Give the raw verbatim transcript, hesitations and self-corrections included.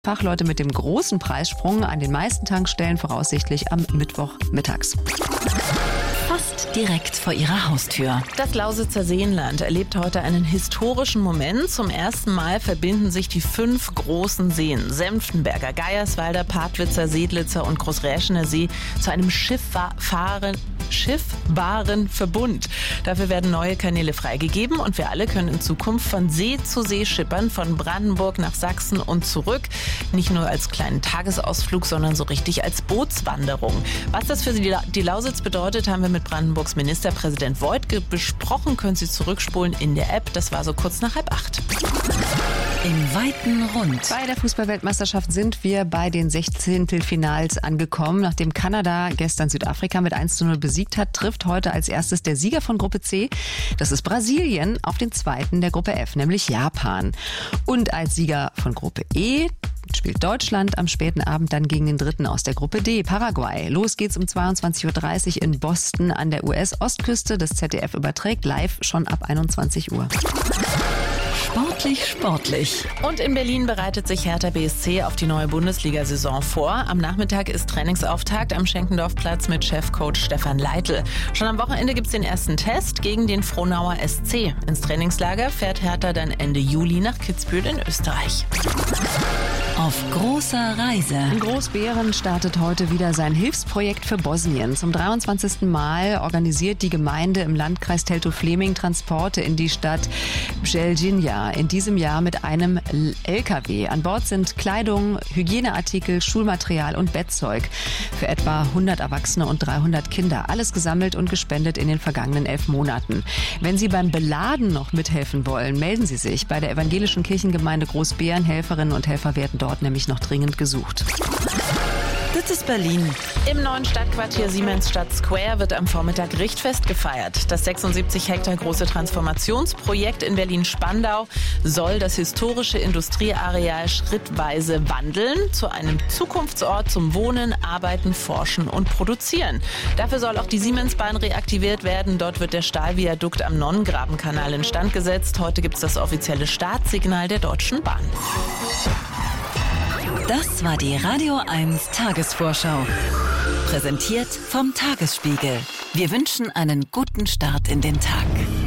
Fachleute mit dem großen Preissprung an den meisten Tankstellen voraussichtlich am Mittwoch mittags. Fast direkt vor ihrer Haustür. Das Lausitzer Seenland erlebt heute einen historischen Moment. Zum ersten Mal verbinden sich die fünf großen Seen, Senftenberger, Geierswalder, Partwitzer, Sedlitzer und Großräschener See, zu einem Schifffahren, schiffbaren Verbund. Dafür werden neue Kanäle freigegeben und wir alle können in Zukunft von See zu See schippern, von Brandenburg nach Sachsen und zurück. Nicht nur als kleinen Tagesausflug, sondern so richtig als Bootswanderung. Was das für die Lausitz bedeutet, haben wir mit Brandenburgs Ministerpräsident Woidke besprochen. Können Sie zurückspulen in der App. Das war so kurz nach halb acht. Im weiten Rund. Bei der Fußball-Weltmeisterschaft sind wir bei den Sechzehntelfinals angekommen. Nachdem Kanada gestern Südafrika mit eins zu null besiegt hat, trifft heute als erstes der Sieger von Gruppe C, das ist Brasilien, auf den zweiten der Gruppe F, nämlich Japan. Und als Sieger von Gruppe E spielt Deutschland am späten Abend dann gegen den dritten aus der Gruppe D, Paraguay. Los geht's um zweiundzwanzig Uhr dreißig in Boston an der U S-Ostküste. Das Z D F überträgt live schon ab einundzwanzig Uhr. Sportlich, sportlich. Und in Berlin bereitet sich Hertha B S C auf die neue Bundesliga-Saison vor. Am Nachmittag ist Trainingsauftakt am Schenkendorfplatz mit Chefcoach Stefan Leitl. Schon am Wochenende gibt's den ersten Test gegen den Frohnauer S C. Ins Trainingslager fährt Hertha dann Ende Juli nach Kitzbühel in Österreich. Auf großer Reise. In Großbeeren startet heute wieder sein Hilfsprojekt für Bosnien. Zum dreiundzwanzigsten Mal organisiert die Gemeinde im Landkreis Teltow-Fleming Transporte in die Stadt Bjeljina. In diesem Jahr mit einem L K W. An Bord sind Kleidung, Hygieneartikel, Schulmaterial und Bettzeug für etwa hundert Erwachsene und dreihundert Kinder. Alles gesammelt und gespendet in den vergangenen elf Monaten. Wenn Sie beim Beladen noch mithelfen wollen, melden Sie sich bei der evangelischen Kirchengemeinde Großbeeren. Helferinnen und Helfer werden dort nämlich noch dringend gesucht. Das ist Berlin. Im neuen Stadtquartier Siemensstadt Square wird am Vormittag Richtfest gefeiert. Das sechsundsiebzig Hektar große Transformationsprojekt in Berlin-Spandau soll das historische Industrieareal schrittweise wandeln zu einem Zukunftsort zum Wohnen, Arbeiten, Forschen und Produzieren. Dafür soll auch die Siemensbahn reaktiviert werden. Dort wird der Stahlviadukt am Nonnengrabenkanal instand gesetzt. Heute gibt es das offizielle Startsignal der Deutschen Bahn. Das war die Radio eins Tagesvorschau. Präsentiert vom Tagesspiegel. Wir wünschen einen guten Start in den Tag.